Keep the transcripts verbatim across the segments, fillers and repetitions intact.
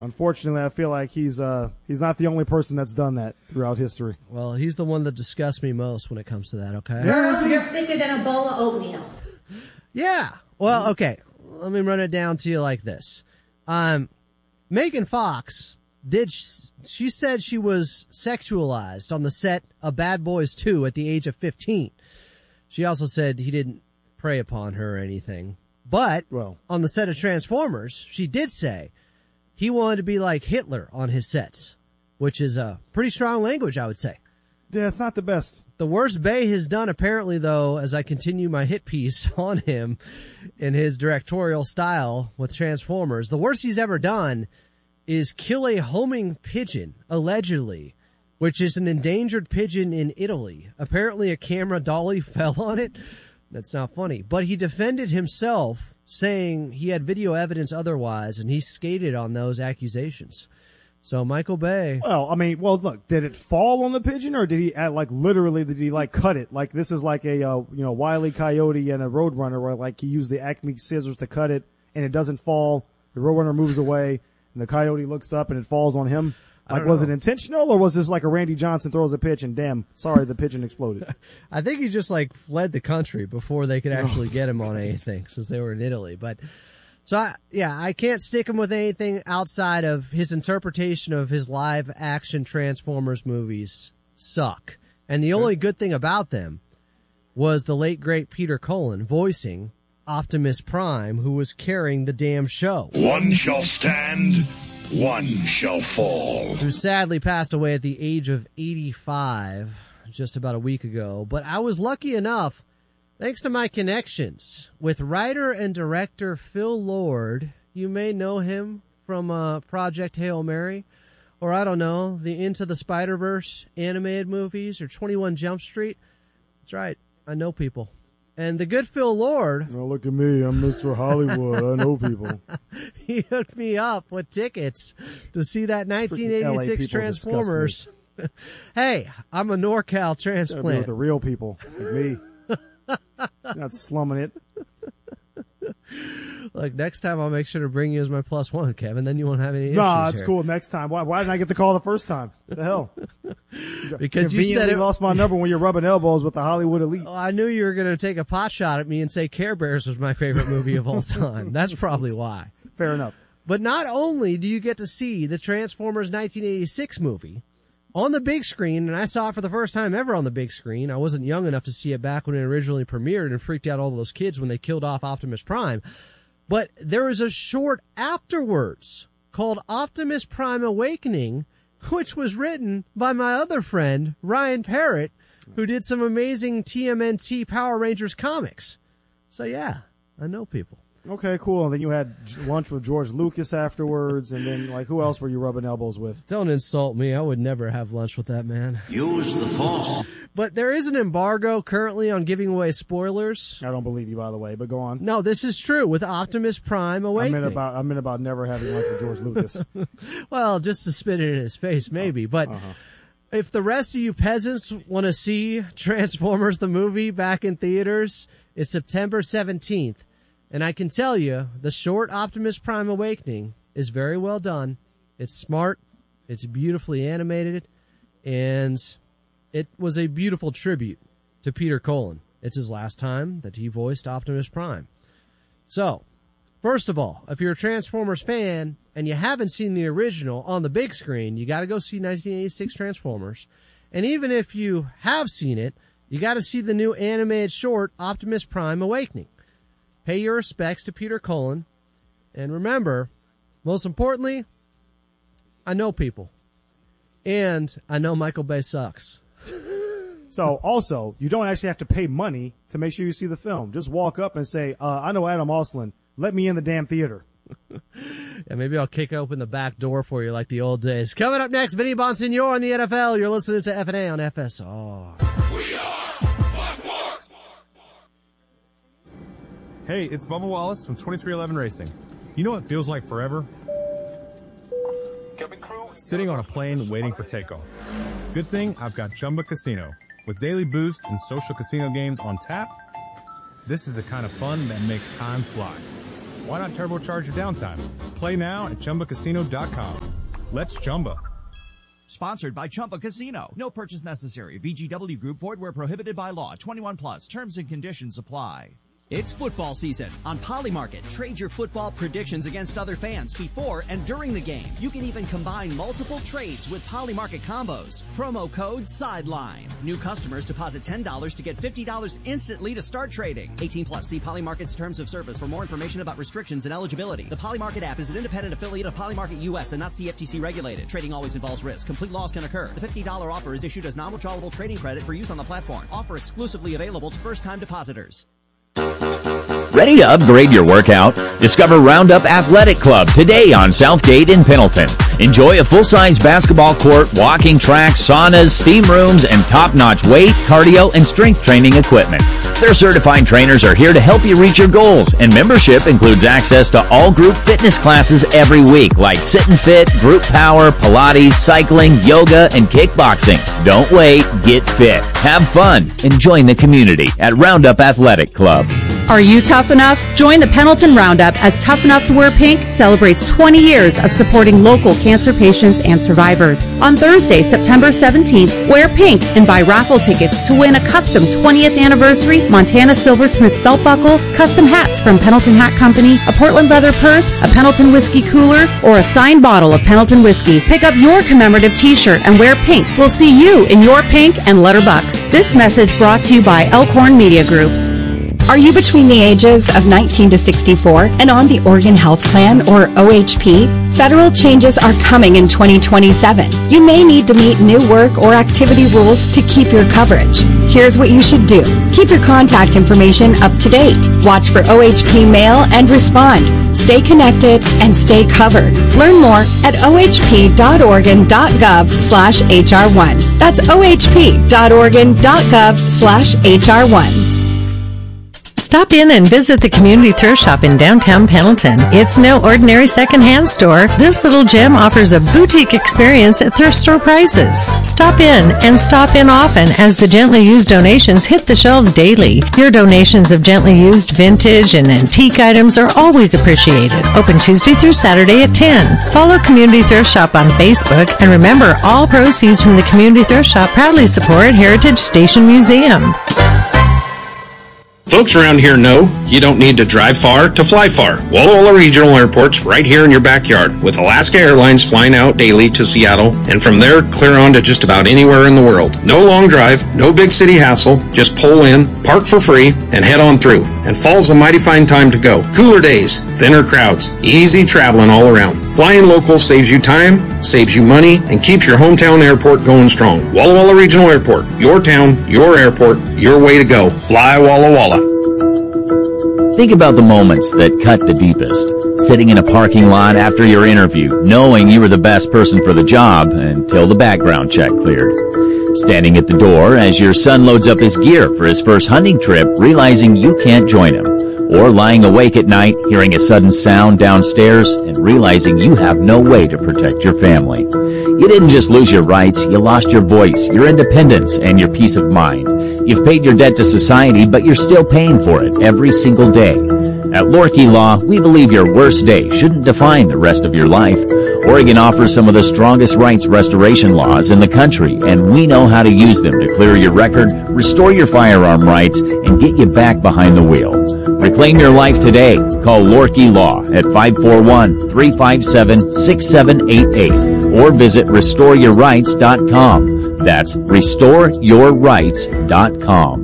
Unfortunately, I feel like he's uh he's not the only person that's done that throughout history. Well, he's the one that disgusts me most when it comes to that, okay? Girl, you're thicker than a bowl of oatmeal. Yeah. Well, okay. Let me run it down to you like this. Um, Megan Fox did, she said she was sexualized on the set of Bad Boys two at the age of fifteen. She also said he didn't prey upon her or anything. But well, on the set of Transformers, she did say he wanted to be like Hitler on his sets, which is a pretty strong language, I would say. Yeah, it's not the best. The worst Bay has done, apparently, though, as I continue my hit piece on him in his directorial style with Transformers, the worst he's ever done is kill a homing pigeon, allegedly, which is an endangered pigeon in Italy. Apparently, a camera dolly fell on it. That's not funny. But he defended himself, saying he had video evidence otherwise, and he skated on those accusations. So Michael Bay. Well, I mean, well, look, did it fall on the pigeon, or did he, uh, like, literally, did he, like, cut it? Like, this is like a, uh, you know, Wile E. Coyote and a Roadrunner, where, like, he used the Acme scissors to cut it, and it doesn't fall. The Roadrunner moves away, and the Coyote looks up, and it falls on him. Like, was it intentional, or was this like a Randy Johnson throws a pitch, and damn, sorry, the pigeon exploded? I think he just, like, fled the country before they could actually get him on anything, since they were in Italy. But, so, I, yeah, I can't stick him with anything outside of his interpretation of his live-action Transformers movies suck. And the only good thing about them was the late, great Peter Cullen voicing Optimus Prime, who was carrying the damn show. One shall stand, one shall fall. Who sadly passed away at the age of eighty-five just about a week ago. But I was lucky enough, thanks to my connections with writer and director Phil Lord. You may know him from uh, Project Hail Mary, or I don't know, the Into the Spider-Verse animated movies, or twenty-one Jump Street. That's right, I know people. And the good Phil Lord... Oh, look at me, I'm Mister Hollywood, I know people. He hooked me up with tickets to see that nineteen eighty-six Transformers. Hey, I'm a NorCal transplant. With the real people, like me. You're not slumming it. Look, next time I'll make sure to bring you as my plus one, Kevin. Then you won't have any issues. Nah, it's here. cool. Next time. Why, why didn't I get the call the first time? What the hell? Because you said it. lost my number when you're rubbing elbows with the Hollywood elite. Oh, I knew you were going to take a pot shot at me and say Care Bears was my favorite movie of all time. That's probably why. Fair enough. But not only do you get to see the Transformers nineteen eighty-six movie on the big screen, and I saw it for the first time ever on the big screen. I wasn't young enough to see it back when it originally premiered and freaked out all those kids when they killed off Optimus Prime. But there was a short afterwards called Optimus Prime Awakening, which was written by my other friend, Ryan Parrott, who did some amazing T M N T Power Rangers comics. So yeah, I know people. Okay, cool. And then you had lunch with George Lucas afterwards, and then, like, who else were you rubbing elbows with? Don't insult me. I would never have lunch with that man. Use the Force. But there is an embargo currently on giving away spoilers. I don't believe you, by the way, but go on. No, this is true with Optimus Prime Awakening. I'm in about, I'm in about never having lunch with George Lucas. Well, just to spit it in his face, maybe. But uh-huh. If the rest of you peasants want to see Transformers the movie back in theaters, it's September seventeenth. And I can tell you, the short Optimus Prime Awakening is very well done. It's smart. It's beautifully animated. And it was a beautiful tribute to Peter Cullen. It's his last time that he voiced Optimus Prime. So, first of all, if you're a Transformers fan and you haven't seen the original on the big screen, you got to go see nineteen eighty-six Transformers. And even if you have seen it, you got to see the new animated short Optimus Prime Awakening. Pay your respects to Peter Cullen. And remember, most importantly, I know people. And I know Michael Bay sucks. So, also, you don't actually have to pay money to make sure you see the film. Just walk up and say, uh, I know Adam Oslin. Let me in the damn theater. Yeah, maybe I'll kick open the back door for you like the old days. Coming up next, Vinny Bonsignore on the N F L. You're listening to F and A on F S R. We are Hey, it's Bubba Wallace from twenty-three eleven Racing. You know what feels like forever? Sitting on a plane waiting for takeoff. Good thing I've got Chumba Casino. With daily boost and social casino games on tap, this is the kind of fun that makes time fly. Why not turbocharge your downtime? Play now at Chumba Casino dot com. Let's Chumba. Sponsored by Chumba Casino. No purchase necessary. V G W Group. Void where prohibited by law. twenty-one plus. Terms and conditions apply. It's football season. On Polymarket, trade your football predictions against other fans before and during the game. You can even combine multiple trades with Polymarket combos. Promo code SIDELINE. New customers deposit ten dollars to get fifty dollars instantly to start trading. eighteen plus. See Polymarket's terms of service for more information about restrictions and eligibility. The Polymarket app is an independent affiliate of Polymarket U S and not C F T C regulated. Trading always involves risk. Complete loss can occur. The fifty dollars offer is issued as non-withdrawable trading credit for use on the platform. Offer exclusively available to first-time depositors. Ready to upgrade your workout? Discover Roundup Athletic Club today on Southgate in Pendleton. Enjoy a full-size basketball court, walking tracks, saunas, steam rooms, and top-notch weight, cardio, and strength training equipment. Their certified trainers are here to help you reach your goals, and membership includes access to all group fitness classes every week, like Sit and Fit, Group Power, Pilates, cycling, yoga, and kickboxing. Don't wait, get fit, have fun, and join the community at Roundup Athletic Club. Are you tough enough? Join the Pendleton Roundup as Tough Enough to Wear Pink celebrates twenty years of supporting local cancer patients and survivors. On Thursday, September seventeenth, wear pink and buy raffle tickets to win a custom twentieth anniversary Montana Silversmith's belt buckle, custom hats from Pendleton Hat Company, a Portland leather purse, a Pendleton whiskey cooler, or a signed bottle of Pendleton whiskey. Pick up your commemorative t-shirt and wear pink. We'll see you in your pink and Letterbuck. This message brought to you by Elkhorn Media Group. Are you between the ages of nineteen to sixty-four and on the Oregon Health Plan, or O H P? Federal changes are coming in twenty twenty-seven. You may need to meet new work or activity rules to keep your coverage. Here's what you should do. Keep your contact information up to date. Watch for O H P mail and respond. Stay connected and stay covered. Learn more at ohp.oregon.gov slash HR1. That's ohp.oregon.gov slash HR1. Stop in and visit the Community Thrift Shop in downtown Pendleton. It's no ordinary secondhand store. This little gem offers a boutique experience at thrift store prices. Stop in and stop in often as the gently used donations hit the shelves daily. Your donations of gently used vintage and antique items are always appreciated. Open Tuesday through Saturday at ten. Follow Community Thrift Shop on Facebook, and remember, all proceeds from the Community Thrift Shop proudly support Heritage Station Museum. Folks around here know you don't need to drive far to fly far. Walla Walla Regional Airport's right here in your backyard, with Alaska Airlines flying out daily to Seattle, and from there clear on to just about anywhere in the world. No long drive, no big city hassle, just pull in, park for free, and head on through. And fall's a mighty fine time to go. Cooler days, thinner crowds, easy traveling all around. Flying local saves you time, saves you money, and keeps your hometown airport going strong. Walla Walla Regional Airport, your town, your airport, your way to go. Fly Walla Walla. Think about the moments that cut the deepest. Sitting in a parking lot after your interview, knowing you were the best person for the job until the background check cleared. Standing at the door as your son loads up his gear for his first hunting trip, realizing you can't join him. Or lying awake at night, hearing a sudden sound downstairs and realizing you have no way to protect your family. You didn't just lose your rights, you lost your voice, your independence, and your peace of mind. You've paid your debt to society, but you're still paying for it every single day. At Lorkey Law, we believe your worst day shouldn't define the rest of your life. Oregon offers some of the strongest rights restoration laws in the country, and we know how to use them to clear your record, restore your firearm rights, and get you back behind the wheel. Reclaim your life today. Call Lorkey Law at five four one, three five seven, six seven eight eight or visit restore your rights dot com. That's restore your rights dot com.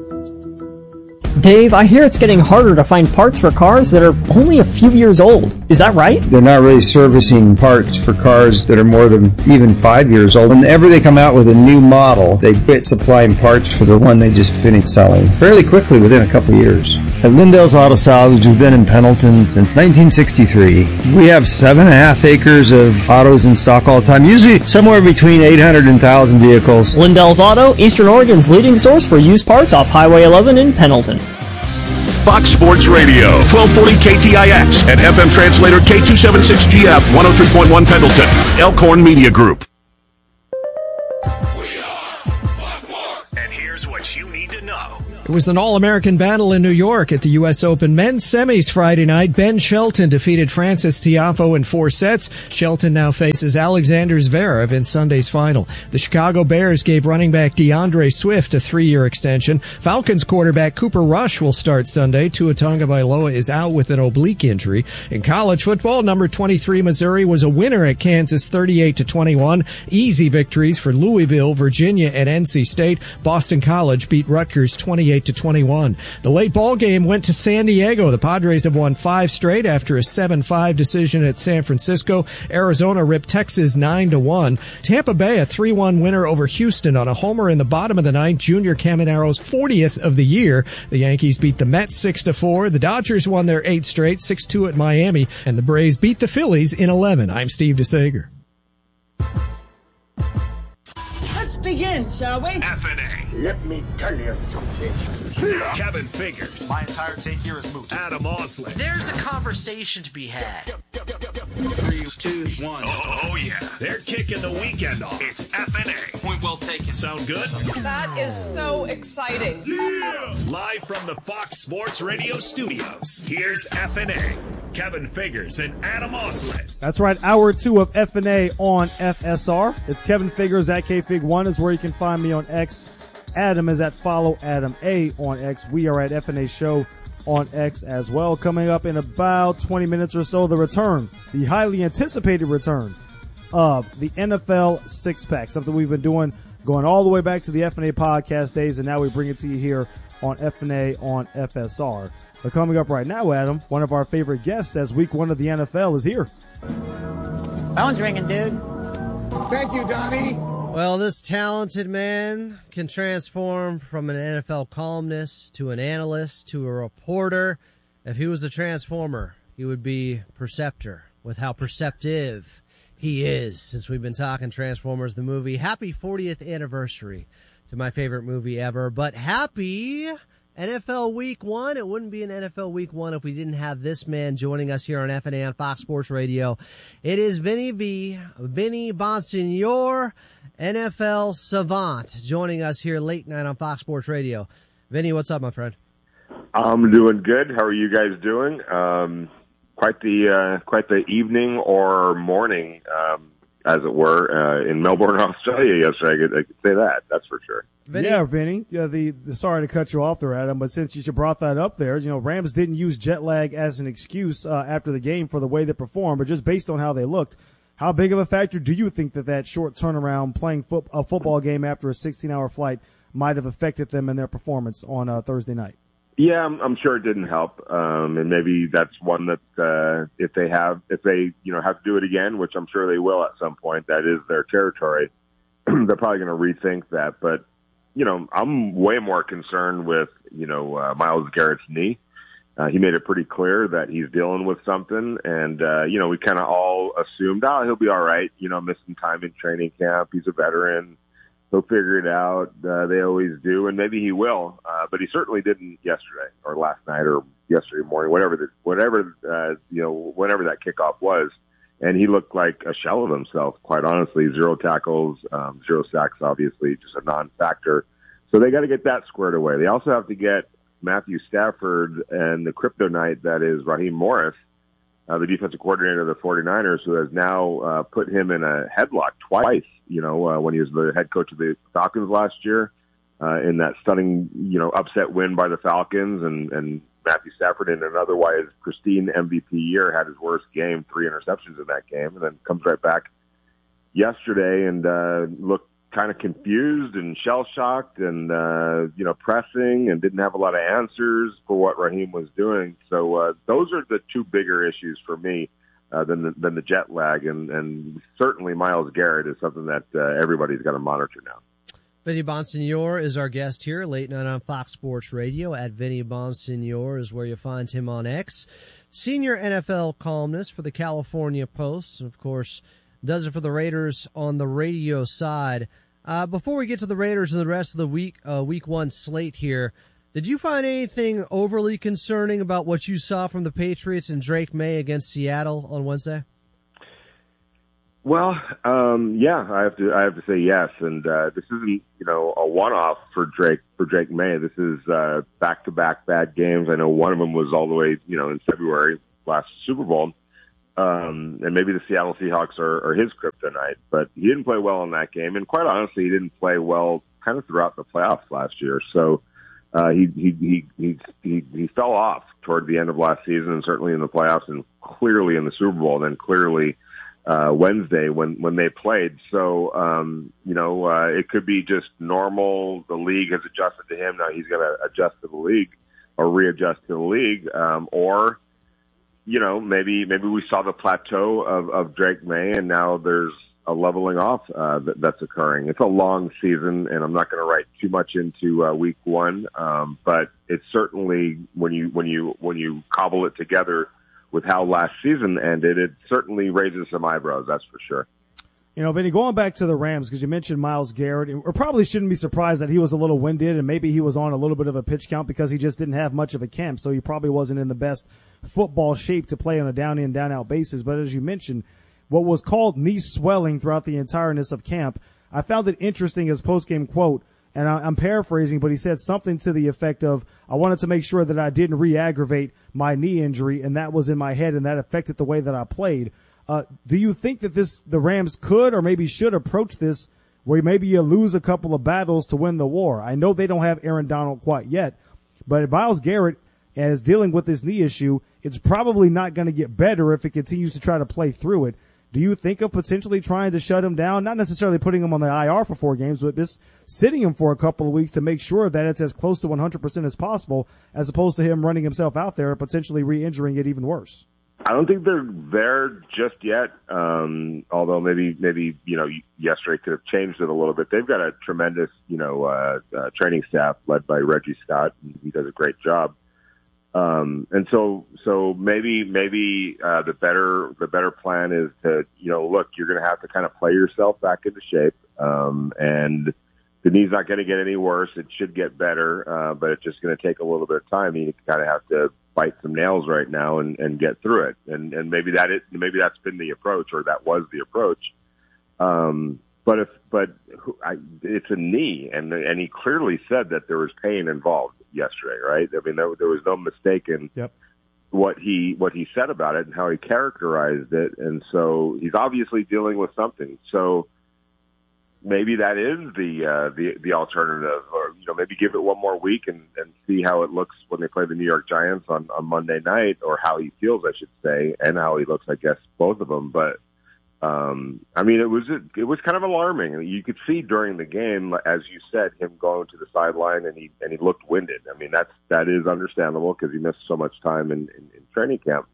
Dave, I hear it's getting harder to find parts for cars that are only a few years old. Is that right? They're not really servicing parts for cars that are more than even five years old. Whenever they come out with a new model, they quit supplying parts for the one they just finished selling fairly quickly within a couple of years. At Lindell's Auto Salvage, we've been in Pendleton since nineteen sixty-three. We have seven and a half acres of autos in stock all the time, usually somewhere between eight hundred and one thousand vehicles. Lindell's Auto, Eastern Oregon's leading source for used parts off Highway eleven in Pendleton. Fox Sports Radio, twelve forty K T I X, and F M translator K two seventy-six G F, one oh three point one Pendleton, Elkhorn Media Group. It was an all-American battle in New York at the U S Open men's semis Friday night. Ben Shelton defeated Francis Tiafoe in four sets. Shelton now faces Alexander Zverev in Sunday's final. The Chicago Bears gave running back DeAndre Swift a three-year extension. Falcons quarterback Cooper Rush will start Sunday. Tua Tagovailoa is out with an oblique injury. In college football, number twenty-three Missouri was a winner at Kansas thirty-eight to twenty-one. Easy victories for Louisville, Virginia, and N C State. Boston College beat Rutgers twenty-eight to twenty-one. The late ball game went to San Diego. The Padres have won five straight after a seven five decision at San Francisco. Arizona ripped Texas nine to one. Tampa Bay a three one winner over Houston on a homer in the bottom of the ninth. Junior Caminero's fortieth of the year. The Yankees beat the Mets six to four. The Dodgers won their eighth straight, six two at Miami, and the Braves beat the Phillies in eleven. I'm Steve DeSager. Let's begin, shall we? F N A. Let me tell you something. Kevin Figures. My entire take here is moot. Adam Osley. There's a conversation to be had. Three, two, one. Oh, oh yeah. They're kicking the weekend off. It's F N A. Point well taken. Sound good? That is so exciting. Yeah! Live from the Fox Sports Radio studios, here's F N A. Kevin Figures and Adam Osley. That's right, hour two of F N A on F S R. It's Kevin Figures at K Fig one is where you can find me on X. Adam is at Follow Adam A on X. We are at F N A Show on X as well. Coming up in about twenty minutes or so, the return, the highly anticipated return of the N F L six-pack, something we've been doing going all the way back to the F N A podcast days, and now we bring it to you here on F N A on F S R. But coming up right now, Adam, one of our favorite guests as week one of the N F L is here. Phone's ringing, dude. Thank you, Donnie. Well, this talented man can transform from an N F L columnist to an analyst to a reporter. If he was a transformer, he would be Perceptor, with how perceptive he is. Since we've been talking Transformers, the movie, happy fortieth anniversary to my favorite movie ever. But happy N F L Week One. It wouldn't be an N F L Week One if we didn't have this man joining us here on F N A on Fox Sports Radio. It is Vinny B, Vinny Bonsignore, N F L savant, joining us here late night on Fox Sports Radio. Vinny, what's up, my friend? I'm doing good. How are you guys doing? Um, quite the uh, quite the evening or morning, um, as it were, uh, in Melbourne, Australia yesterday. I could, I could say that. That's for sure. Vinny? Yeah, Vinny. Yeah, the, the sorry to cut you off there, Adam, but since you brought that up there, you know, Rams didn't use jet lag as an excuse uh, after the game for the way they performed, but just based on how they looked. How big of a factor do you think that that short turnaround playing foot, a football game after a sixteen-hour flight might have affected them in their performance on uh, Thursday night? Yeah, I'm, I'm sure it didn't help, um, and maybe that's one that uh, if they have, if they you know have to do it again, which I'm sure they will at some point, that is their territory. They're probably going to rethink that, but you know, I'm way more concerned with you know uh, Myles Garrett's knee. Uh, he made it pretty clear that he's dealing with something, and, uh, you know, we kind of all assumed, oh, he'll be all right, you know, missing time in training camp. He's a veteran. He'll figure it out. Uh, they always do, and maybe he will, uh, but he certainly didn't yesterday or last night or yesterday morning, whatever, the, whatever uh, you know, whenever that kickoff was. And he looked like a shell of himself, quite honestly. Zero tackles, um, zero sacks, obviously, just a non-factor. So they got to get that squared away. They also have to get Matthew Stafford and the kryptonite that is Raheem Morris, uh, the defensive coordinator of the 49ers, who has now uh, put him in a headlock twice, you know, uh, when he was the head coach of the Falcons last year, uh, in that stunning, you know, upset win by the Falcons, and, and Matthew Stafford in an otherwise pristine M V P year had his worst game, three interceptions in that game, and then comes right back yesterday and uh, looked kind of confused and shell-shocked and, uh, you know, pressing and didn't have a lot of answers for what Raheem was doing. So uh, those are the two bigger issues for me uh, than, the, than the jet lag. And, and certainly Myles Garrett is something that uh, everybody's got to monitor now. Vinny Bonsignore is our guest here late night on Fox Sports Radio. At Vinny Bonsignore is where you find him on X. Senior N F L columnist for the California Post. And, of course, does it for the Raiders on the radio side. Uh, before we get to the Raiders and the rest of the week, uh, week one slate here, did you find anything overly concerning about what you saw from the Patriots and Drake May against Seattle on Wednesday? Well, um, yeah, I have to I have to say yes, and uh, this isn't you know a one-off for Drake for Drake May. This is uh, back-to-back bad games. I know one of them was all the way you know in February last Super Bowl, um, and maybe the Seattle Seahawks are, are his kryptonite. But he didn't play well in that game, and quite honestly, he didn't play well kind of throughout the playoffs last year. So uh, he, he he he he he fell off toward the end of last season, and certainly in the playoffs, and clearly in the Super Bowl, and then clearly. Uh, Wednesday when, when they played. So, um, you know, uh, it could be just normal. The league has adjusted to him. Now he's going to adjust to the league or readjust to the league. Um, or, you know, maybe, maybe we saw the plateau of, of Drake May and now there's a leveling off, uh, that, that's occurring. It's a long season and I'm not going to write too much into, uh, week one. Um, but it's certainly when you, when you, when you cobble it together, with how last season ended, it certainly raises some eyebrows, that's for sure. You know, Vinny, going back to the Rams, because you mentioned Myles Garrett, or probably shouldn't be surprised that he was a little winded and maybe he was on a little bit of a pitch count because he just didn't have much of a camp, so he probably wasn't in the best football shape to play on a down-in, down-out basis. But as you mentioned, what was called knee swelling throughout the entireness of camp, I found it interesting as post-game quote, and I'm paraphrasing, but he said something to the effect of, I wanted to make sure that I didn't re-aggravate my knee injury, and that was in my head, and that affected the way that I played. Uh, do you think that this the Rams could or maybe should approach this where maybe you lose a couple of battles to win the war? I know they don't have Aaron Donald quite yet, but Myles Garrett is dealing with this knee issue. It's probably not going to get better if it continues to try to play through it. Do you think of potentially trying to shut him down? Not necessarily putting him on the I R for four games, but just sitting him for a couple of weeks to make sure that it's as close to one hundred percent as possible, as opposed to him running himself out there and potentially re-injuring it even worse? I don't think they're there just yet, um, although maybe, maybe you know, yesterday could have changed it a little bit. They've got a tremendous, you know, uh, uh, training staff led by Reggie Scott. And he does a great job. Um, and so, so maybe, maybe, uh, the better, the better plan is to, you know, look, you're going to have to kind of play yourself back into shape. Um, and the knee's not going to get any worse. It should get better. Uh, but it's just going to take a little bit of time. You kind of have to bite some nails right now and, and get through it. And, and maybe that is, maybe that's been the approach, or that was the approach. Um, but if, but I, it's a knee, and and he clearly said that there was pain involved yesterday, right? I mean, there, there was no mistake in yep. what he what he said about it and how he characterized it, and so he's obviously dealing with something. So maybe that is the uh, the the alternative, or you know, maybe give it one more week and, and see how it looks when they play the New York Giants on, on Monday night, or how he feels, I should say, and how he looks. I guess both of them, but. Um, I mean, it was it was kind of alarming. You could see during the game, as you said, him going to the sideline, and he and he looked winded. I mean, that's that is understandable because he missed so much time in, in, in training camp.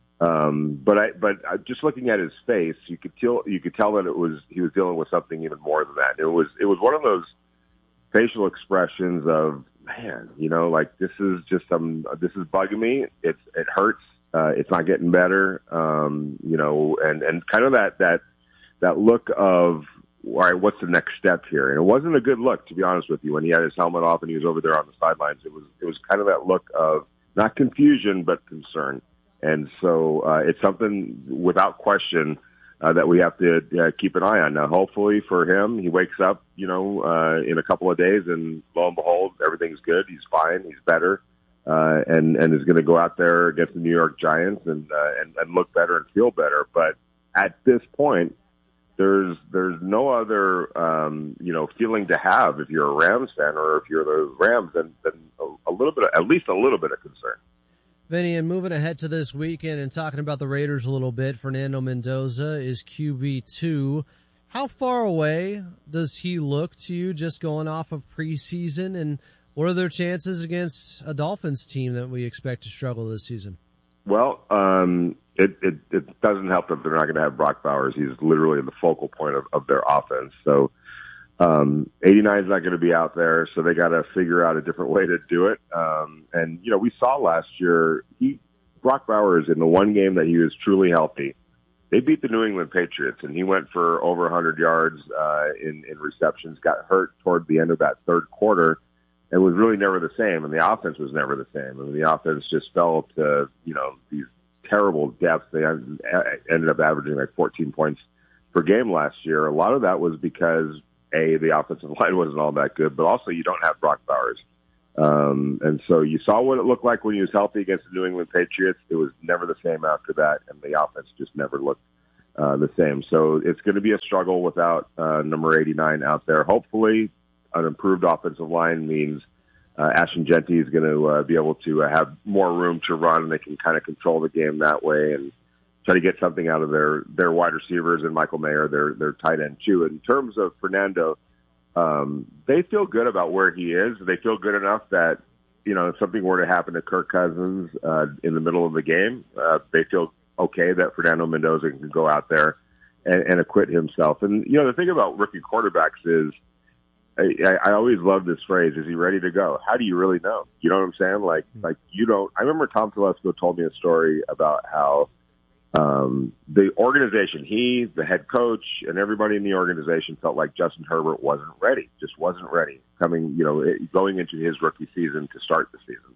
Um, but I but I, just looking at his face, you could tell you could tell that it was he was dealing with something even more than that. It was it was one of those facial expressions of, man, you know, like this is just some this is bugging me. It's it hurts. Uh, it's not getting better, um, you know, and, and kind of that, that, that look of, all right, what's the next step here? And it wasn't a good look, to be honest with you, when he had his helmet off and he was over there on the sidelines. It was, it was kind of that look of not confusion, but concern. And so, uh, it's something without question, uh, that we have to uh, keep an eye on. Now, hopefully for him, he wakes up, you know, uh, in a couple of days and lo and behold, everything's good. He's fine. He's better. Uh, and, and is going to go out there against the New York Giants and, uh, and, and look better and feel better. But at this point, there's, there's no other, um, you know, feeling to have if you're a Rams fan or if you're the Rams, than, than a, a little bit, of, at least a little bit of concern. Vinny, and moving ahead to this weekend and talking about the Raiders a little bit, Fernando Mendoza is Q B two. How far away does he look to you, just going off of preseason, and what are their chances against a Dolphins team that we expect to struggle this season? Well, um, it, it, it doesn't help that they're not going to have Brock Bowers. He's literally the focal point of, of their offense. So um, eighty-nine is not going to be out there, so they got to figure out a different way to do it. Um, and, you know, we saw last year, he Brock Bowers, in the one game that he was truly healthy, they beat the New England Patriots, and he went for over one hundred yards uh, in, in receptions, got hurt toward the end of that third quarter. It was really never the same, and the offense was never the same. I mean, the offense just fell to, you know, these terrible depths. They ended up averaging like fourteen points per game last year. A lot of that was because, A, the offensive line wasn't all that good, but also you don't have Brock Bowers. Um, and so you saw what it looked like when he was healthy against the New England Patriots. It was never the same after that, and the offense just never looked uh, the same. So it's going to be a struggle without uh, number eighty-nine out there. Hopefully, an improved offensive line means uh, Ashton Genty is going to uh, be able to uh, have more room to run, and they can kind of control the game that way and try to get something out of their, their wide receivers and Michael Mayer, their their tight end too. In terms of Fernando, um, they feel good about where he is. They feel good enough that, you know, if something were to happen to Kirk Cousins uh, in the middle of the game, uh, they feel okay that Fernando Mendoza can go out there and, and acquit himself. And, you know, the thing about rookie quarterbacks is, I, I always love this phrase, is he ready to go? How do you really know? You know what I'm saying? Like, like you don't, I remember Tom Telesco told me a story about how, um, the organization, he, the head coach, and everybody in the organization felt like Justin Herbert wasn't ready, just wasn't ready coming, you know, going into his rookie season to start the season.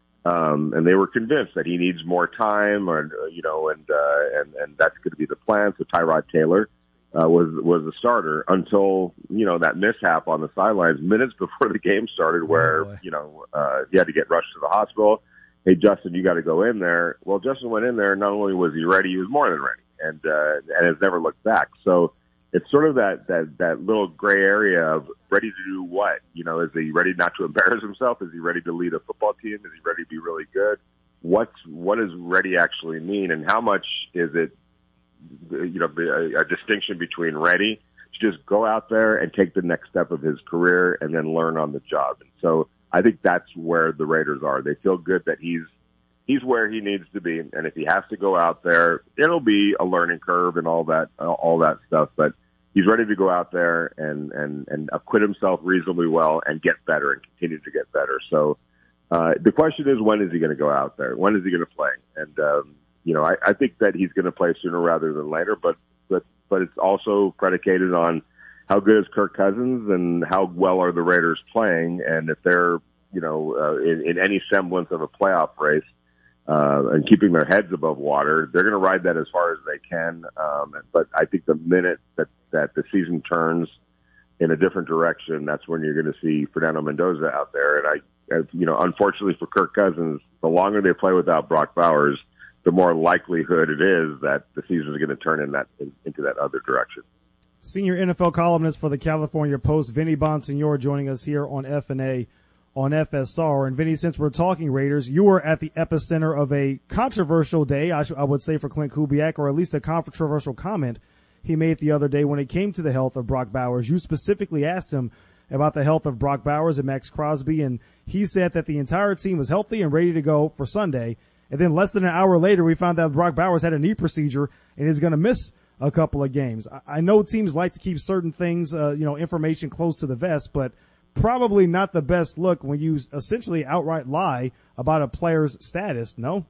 Um, and they were convinced that he needs more time, or, you know, and, uh, and, and that's going to be the plan. So Tyrod Taylor, uh, was, was the starter until, you know, that mishap on the sidelines minutes before the game started where, oh, you know, uh, he had to get rushed to the hospital. Hey, Justin, you got to go in there. Well, Justin went in there. Not only was he ready, he was more than ready, and uh, and has never looked back. So it's sort of that that that little gray area of ready to do what? You know, is he ready not to embarrass himself? Is he ready to lead a football team? Is he ready to be really good? What's what does ready actually mean, and how much is it? You know, a, a distinction between ready to just go out there and take the next step of his career, and then learn on the job. And so I think that's where the Raiders are. They feel good that he's he's where he needs to be, and if he has to go out there, it'll be a learning curve and all that all that stuff. But he's ready to go out there and and and acquit himself reasonably well and get better and continue to get better. So uh, the question is, when is he going to go out there? When is he going to play? And um, you know, I, I think that he's going to play sooner rather than later. But but but it's also predicated on how good is Kirk Cousins and how well are the Raiders playing, and if they're, you know, uh, in, in any semblance of a playoff race uh, and keeping their heads above water, they're going to ride that as far as they can. Um, but I think the minute that, that the season turns in a different direction, that's when you're going to see Fernando Mendoza out there. And I, as, you know, unfortunately for Kirk Cousins, the longer they play without Brock Bowers, the more likelihood it is that the season is going to turn in that in, into that other direction. Senior N F L columnist for the California Post, Vinny Bonsignore, joining us here on F and A on F S R. And Vinny, since we're talking Raiders, you were at the epicenter of a controversial day, I, sh- I would say, for Clint Kubiak, or at least a controversial comment he made the other day when it came to the health of Brock Bowers. You specifically asked him about the health of Brock Bowers and Max Crosby, and he said that the entire team was healthy and ready to go for Sunday. And then less than an hour later, we found out Brock Bowers had a knee procedure and is going to miss a couple of games. I know teams like to keep certain things, uh, you know, information close to the vest, but probably not the best look when you essentially outright lie about a player's status, no?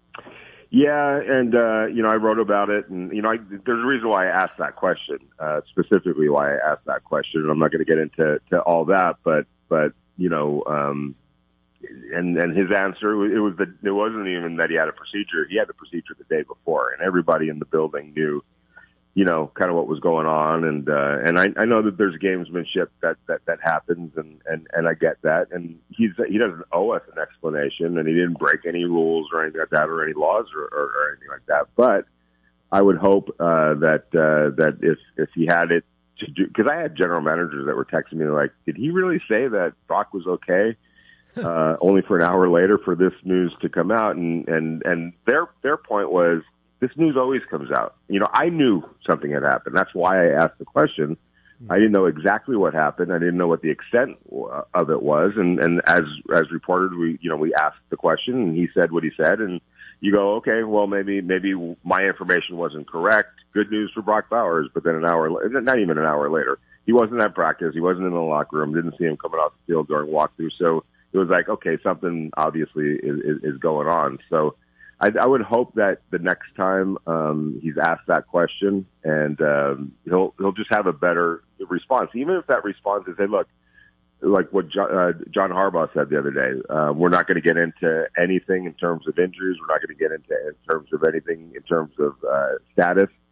Yeah, and, uh, you know, I wrote about it, and, you know, I, there's a reason why I asked that question, uh, specifically why I asked that question, and I'm not going to get into to all that, but, but you know, um, and and his answer, it was that it wasn't even that he had a procedure. He had the procedure the day before, and everybody in the building knew, you know, kind of what was going on. And, uh, and I, I know that there's gamesmanship that, that, that happens, and, and, and I get that. And he's, he doesn't owe us an explanation, and he didn't break any rules or anything like that, or any laws or, or, or anything like that. But I would hope, uh, that, uh, that if, if he had it to do, cause I had general managers that were texting me like, did he really say that Brock was okay? uh, only for an hour later for this news to come out. And, and, and their, their point was, this news always comes out. You know, I knew something had happened. That's why I asked the question. I didn't know exactly what happened. I didn't know what the extent of it was. And, and as, as reported, we, you know, we asked the question and he said what he said. And you go, okay, well, maybe, maybe my information wasn't correct. Good news for Brock Bowers. But then an hour, not even an hour later, he wasn't at practice. He wasn't in the locker room. Didn't see him coming off the field during walkthrough. So it was like, okay, something obviously is, is, is going on. So I, I would hope that the next time um, he's asked that question, and um, he'll he'll just have a better response. Even if that response is, hey, look, like what John, uh, John Harbaugh said the other day, uh, we're not going to get into anything in terms of injuries. We're not going to get into in terms of anything in terms of uh, status.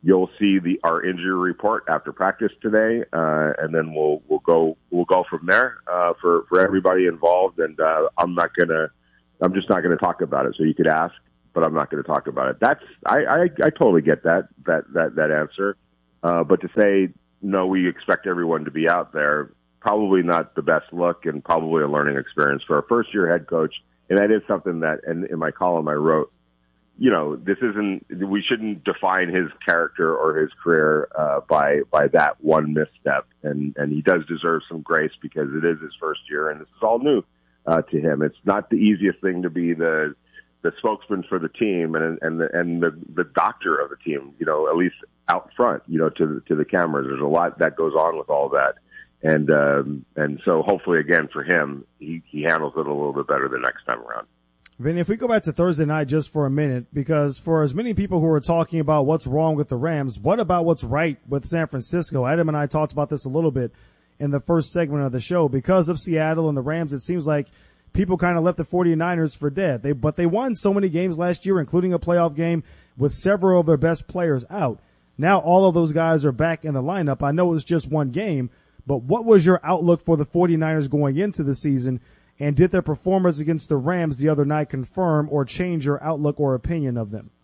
you'll see the our injury report after practice today, uh, and then we'll we'll go we'll go from there uh, for for everybody involved. And uh, I'm not gonna I'm just not gonna talk about it. So you could ask, but I'm not gonna talk about it. That's I I, I totally get that that that that answer. Uh, but to say no, we expect everyone to be out there, probably not the best look, and probably a learning experience for a first year head coach. And that is something that, and in my column I wrote, you know, this isn't, we shouldn't define his character or his career uh, by by that one misstep. And, and he does deserve some grace because it is his first year and this is all new uh, to him. It's not the easiest thing to be the the spokesman for the team and and the, and the, the doctor of the team, you know, at least out front, you know, to the, to the cameras. There's a lot that goes on with all that. And um, and so hopefully, again, for him, he, he handles it a little bit better the next time around. Vinny, if we go back to Thursday night just for a minute, because for as many people who are talking about what's wrong with the Rams, what about what's right with San Francisco? Adam and I talked about this a little bit in the first segment of the show. Because of Seattle and the Rams, it seems like people kind of left the 49ers for dead. They, but they won so many games last year, including a playoff game with several of their best players out. Now all of those guys are back in the lineup. I know it was just one game, but what was your outlook for the 49ers going into the season? And did their performance against the Rams the other night confirm or change your outlook or opinion of them?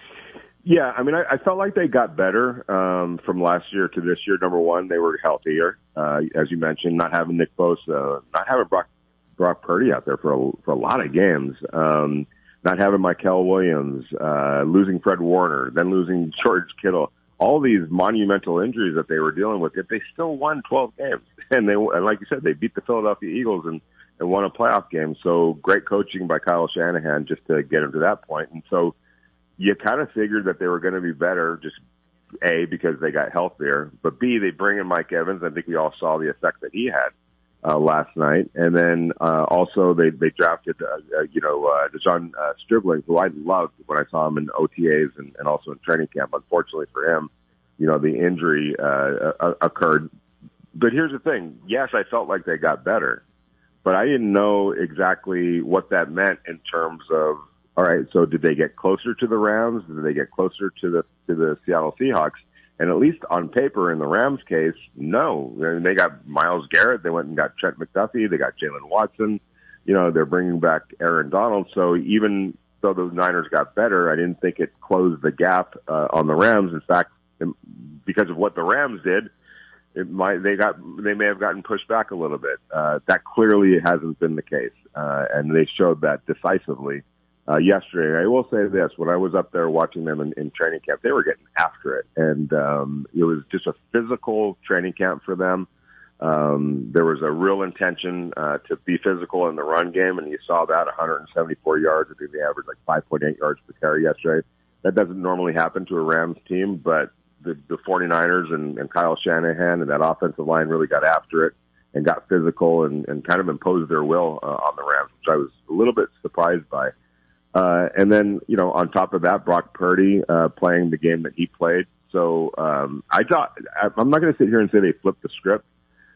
Yeah, I mean, I, I felt like they got better um, from last year to this year. Number one, they were healthier, uh, as you mentioned, not having Nick Bosa, not having Brock, Brock Purdy out there for a, for a lot of games, um, not having Michael Williams, uh, losing Fred Warner, then losing George Kittle. All these monumental injuries that they were dealing with, yet they still won twelve games. And they, and like you said, they beat the Philadelphia Eagles and, and won a playoff game. So great coaching by Kyle Shanahan just to get them to that point. And so you kind of figured that they were going to be better, just A, because they got healthier, but B, they bring in Mike Evans. I think we all saw the effect that he had uh, last night. And then uh, also they, they drafted, uh, uh, you know, uh, DeJon uh, Stribling, who I loved when I saw him in O T As and, and also in training camp. Unfortunately for him, you know, the injury uh, uh, occurred. But here's the thing. Yes, I felt like they got better, but I didn't know exactly what that meant in terms of, all right, so did they get closer to the Rams? Did they get closer to the to the Seattle Seahawks? And at least on paper, in the Rams case, no. I mean, they got Myles Garrett. They went and got Trent McDuffie. They got Jalen Watson. You know, they're bringing back Aaron Donald. So even though the Niners got better, I didn't think it closed the gap uh, on the Rams. In fact, because of what the Rams did, it might they got they may have gotten pushed back a little bit. Uh, that clearly hasn't been the case, uh, and they showed that decisively uh, yesterday. I will say this: when I was up there watching them in, in training camp, they were getting after it, and um, it was just a physical training camp for them. Um, there was a real intention uh, to be physical in the run game, and you saw that one hundred seventy-four yards. I think they averaged like five point eight yards per carry yesterday. That doesn't normally happen to a Rams team, but the, the 49ers and, and Kyle Shanahan and that offensive line really got after it and got physical and, and kind of imposed their will uh, on the Rams, which I was a little bit surprised by. Uh, and then, you know, on top of that, Brock Purdy uh, playing the game that he played. So um, I thought, I'm not going to sit here and say they flipped the script,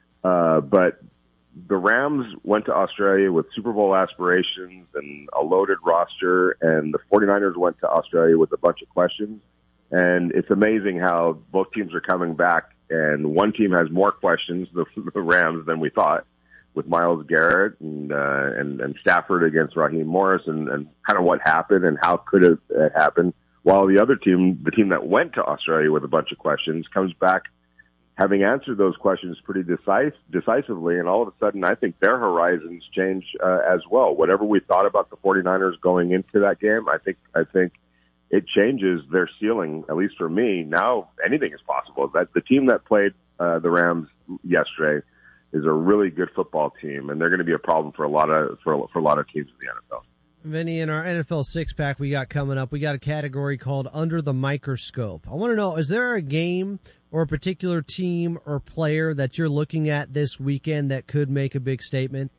uh, but the Rams went to Australia with Super Bowl aspirations and a loaded roster, and the 49ers went to Australia with a bunch of questions. And it's amazing how both teams are coming back, and one team has more questions, the, the Rams, than we thought, with Myles Garrett and uh, and, and Stafford against Raheem Morris, and, and kind of what happened and how could it uh, happen. While the other team, the team that went to Australia with a bunch of questions, comes back having answered those questions pretty decis- decisively, and all of a sudden I think their horizons change uh, as well. Whatever we thought about the 49ers going into that game, I think I think it changes their ceiling, at least for me. Now anything is possible. That the team that played uh, the Rams yesterday is a really good football team, and they're going to be a problem for a lot of for, for a lot of teams in the N F L. Vinny, in our N F L six-pack we got coming up, we got a category called Under the Microscope. I want to know, is there a game or a particular team or player that you're looking at this weekend that could make a big statement?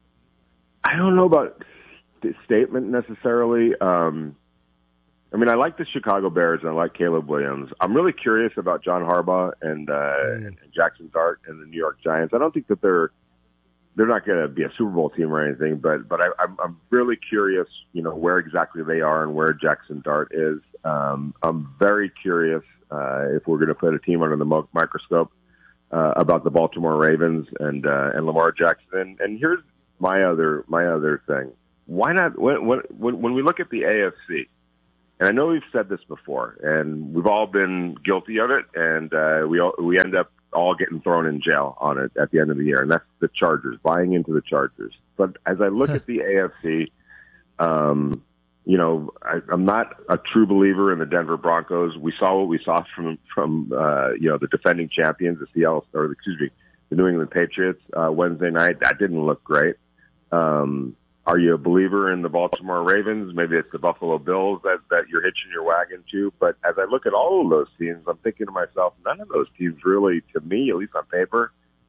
I don't know about the statement necessarily. Um, I mean, I like the Chicago Bears and I like Caleb Williams. I'm really curious about John Harbaugh and, uh, mm. and Jackson Dart and the New York Giants. I don't think that they're they're not going to be a Super Bowl team or anything, but but I, I'm I'm really curious, you know, where exactly they are and where Jackson Dart is. Um, I'm very curious uh, if we're going to put a team under the mo- microscope, uh, about the Baltimore Ravens and uh, and Lamar Jackson. And, and here's my other my other thing. Why not, when, when, when we look at the A F C, and I know we've said this before, and we've all been guilty of it, and uh, we all, we end up all getting thrown in jail on it at the end of the year, and that's the Chargers, buying into the Chargers. But as I look at the A F C, um, you know, I, I'm not a true believer in the Denver Broncos. We saw what we saw from, from uh, you know, the defending champions, the Seattle, or excuse me, the New England Patriots uh, Wednesday night. That didn't look great. Um, are you a believer in the Baltimore Ravens? Maybe it's the Buffalo Bills that, that you're hitching your wagon to. But as I look at all of those teams, I'm thinking to myself, none of those teams really, to me, at least on paper,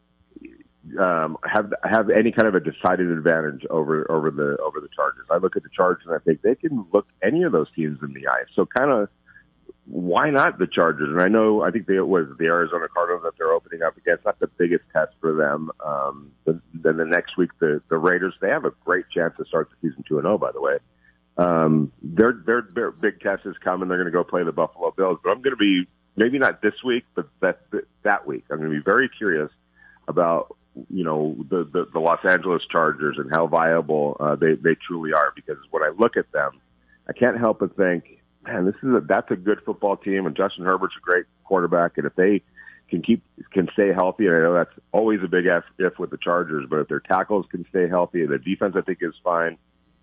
um, have have any kind of a decided advantage over over the over the Chargers. I look at the Chargers and I think they can look any of those teams in the eye. So kind of, why not the Chargers? And I know, I think they, it was the Arizona Cardinals that they're opening up against. Not the biggest test for them. Um, then, then the next week, the, the Raiders, they have a great chance to start the season two and oh, by the way. Um, their, their, their big test is coming. They're going to go play the Buffalo Bills. But I'm going to be, maybe not this week, but that, that week. I'm going to be very curious about, you know, the, the, the Los Angeles Chargers and how viable uh, they, they truly are. Because when I look at them, I can't help but think, man, this is a, that's a good football team, and Justin Herbert's a great quarterback. And if they can keep can stay healthy, and I know that's always a big if, if with the Chargers, but if their tackles can stay healthy, the defense I think is fine.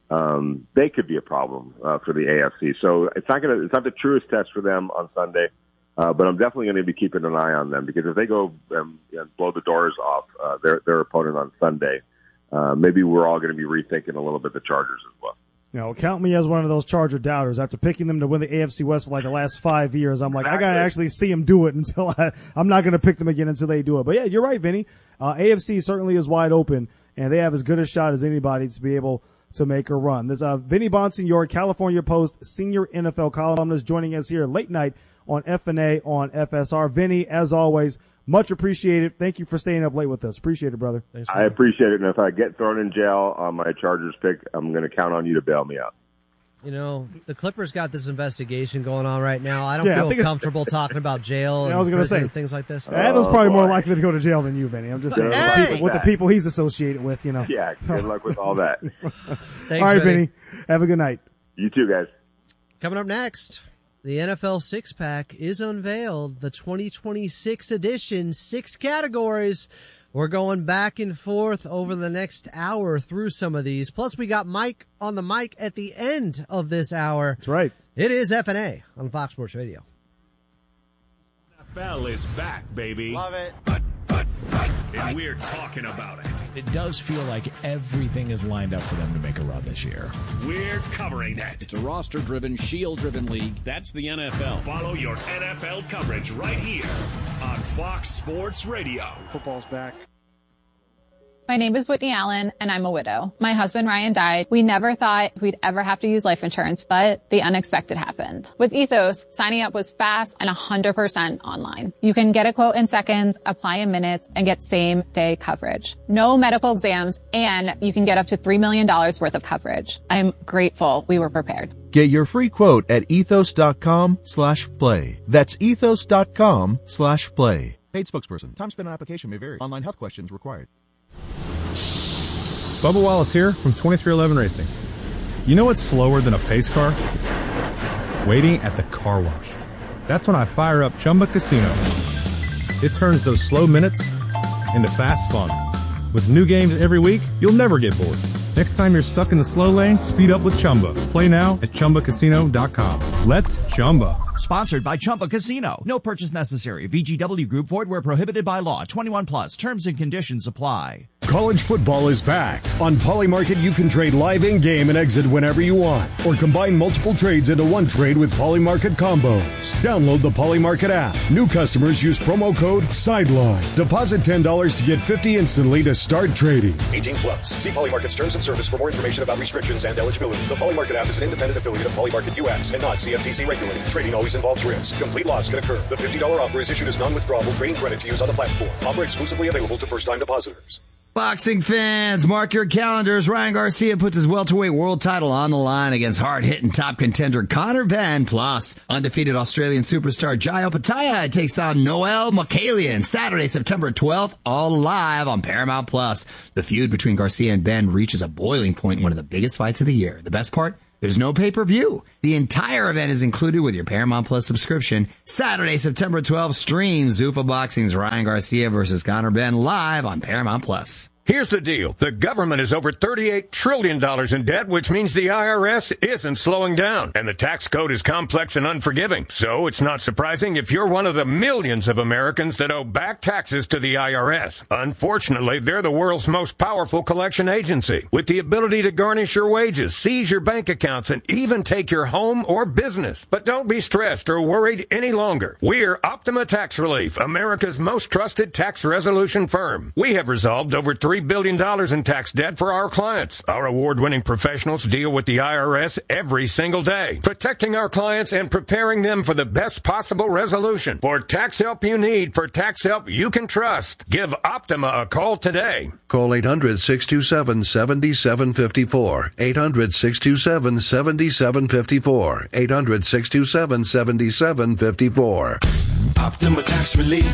Um, they could be a problem uh, for the A F C. So it's not gonna it's not the truest test for them on Sunday, uh, but I'm definitely going to be keeping an eye on them, because if they go um, and blow the doors off uh, their their opponent on Sunday, uh, maybe we're all going to be rethinking a little bit the Chargers as well. You know, count me as one of those Charger doubters. After picking them to win the A F C West for like the last five years, I'm like, exactly. I got to actually see them do it until I, I'm not going to pick them again until they do it. But yeah, you're right, Vinny. Uh, A F C certainly is wide open, and they have as good a shot as anybody to be able to make a run. There's uh, Vinny Bonsignore, California Post senior N F L columnist, joining us here late night on F N A on F S R. Vinny, as always, much appreciated. Thank you for staying up late with us. Appreciate it, brother. Thanks, I appreciate it. And if I get thrown in jail on my Chargers pick, I'm going to count on you to bail me out. You know, the Clippers got this investigation going on right now. I don't yeah, feel I comfortable talking about jail yeah, and, I was gonna say, and things like this. Adam's probably more likely to go to jail than you, Vinny. I'm just saying, hey! people, with the people he's associated with, you know. Yeah, good luck with all that. Thanks, all right, Vinny. Vinny. Have a good night. You too, guys. Coming up next, the N F L six-pack is unveiled. The twenty twenty-six edition, six categories. We're going back and forth over the next hour through some of these. Plus, we got Mike on the mic at the end of this hour. That's right. It is F N A on Fox Sports Radio. N F L is back, baby. Love it. And we're talking about it. It does feel like everything is lined up for them to make a run this year. We're covering it. It's a roster-driven, shield-driven league. That's the N F L. Follow your N F L coverage right here on Fox Sports Radio. Football's back. My name is Whitney Allen, and I'm a widow. My husband, Ryan, died. We never thought we'd ever have to use life insurance, but the unexpected happened. With Ethos, signing up was fast and one hundred percent online. You can get a quote in seconds, apply in minutes, and get same-day coverage. No medical exams, and you can get up to three million dollars worth of coverage. I'm grateful we were prepared. Get your free quote at ethos.com slash play. That's ethos.com slash play. Paid spokesperson. Time spent on application may vary. Online health questions required. Bubba Wallace here from twenty-three eleven Racing. You know what's slower than a pace car? Waiting at the car wash. That's when I fire up Chumba Casino. It turns those slow minutes into fast fun. With new games every week, you'll never get bored. Next time you're stuck in the slow lane, speed up with Chumba. Play now at chumba casino dot com. Let's Chumba. Sponsored by Chumba Casino. No purchase necessary. V G W Group. Void where prohibited by law. twenty-one plus. Terms and conditions apply. College football is back. On Polymarket, you can trade live in-game and exit whenever you want, or combine multiple trades into one trade with Polymarket combos. Download the Polymarket app. New customers use promo code SIDELINE. Deposit ten dollars to get fifty dollars instantly to start trading. eighteen plus. See Polymarket's terms of service for more information about restrictions and eligibility. The Polymarket app is an independent affiliate of Polymarket U S and not C F T C regulated. Trading always involves risk. Complete loss can occur. The fifty dollars offer is issued as non-withdrawable trading credit to use on the platform. Offer exclusively available to first-time depositors. Boxing fans, mark your calendars. Ryan Garcia puts his welterweight world title on the line against hard-hitting top contender Conor Benn. Plus, undefeated Australian superstar Jai Opetaia takes on Noel Mokalian Saturday, September twelfth, all live on Paramount Plus. The feud between Garcia and Benn reaches a boiling point in one of the biggest fights of the year. The best part? There's no pay-per-view. The entire event is included with your Paramount Plus subscription. Saturday, September twelfth, stream Zuffa Boxing's Ryan Garcia versus Conor Benn live on Paramount Plus. Here's the deal. The government is over thirty-eight trillion dollars in debt, which means the I R S isn't slowing down. And the tax code is complex and unforgiving. So it's not surprising if you're one of the millions of Americans that owe back taxes to the I R S. Unfortunately, they're the world's most powerful collection agency, with the ability to garnish your wages, seize your bank accounts, and even take your home or business. But don't be stressed or worried any longer. We're Optima Tax Relief, America's most trusted tax resolution firm. We have resolved over three billion dollars in tax debt for our clients. Our award-winning professionals deal with the I R S every single day, protecting our clients and preparing them for the best possible resolution. For tax help you need, for tax help you can trust, give Optima a call today. Call eight hundred, six two seven, seven seven five four. eight hundred, six two seven, seven seven five four. eight hundred, six two seven, seven seven five four. Optima Tax Relief.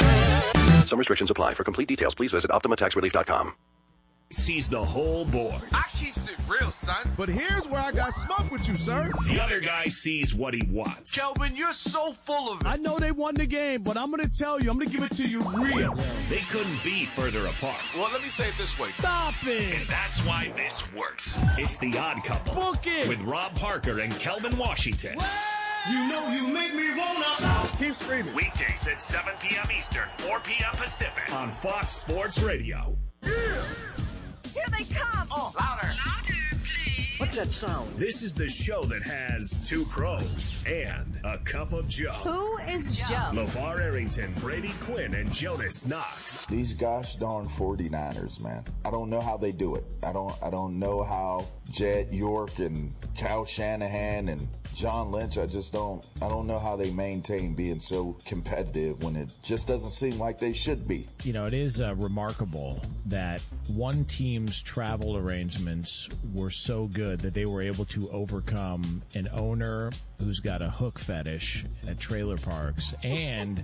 Some restrictions apply. For complete details, please visit optima tax relief dot com. Sees the whole board. I keeps it real, son. But here's where I got smoke with you, sir. The other guy sees what he wants. Kelvin, you're so full of it. I know they won the game, but I'm going to tell you, I'm going to give it to you real. They couldn't be further apart. Well, let me say it this way. Stop it. And that's why this works. It's The Odd Couple. Book it. With Rob Parker and Kelvin Washington. What? You know you make me wanna. Keep screaming. Weekdays at seven p.m. Eastern, four p.m. Pacific on Fox Sports Radio. Yeah. Here they come. Oh, louder. Louder, please. What's that sound? This is the show that has two pros and a cup of Joe. Who is Joe? LeVar Arrington, Brady Quinn, and Jonas Knox. These gosh darn forty-niners, man. I don't know how they do it. I don't I don't know how Jed York and Kyle Shanahan and John Lynch, I just don't, I don't know how they maintain being so competitive when it just doesn't seem like they should be. You know, it is uh, remarkable that one team's travel arrangements were so good that they were able to overcome an owner who's got a hook fetish at trailer parks and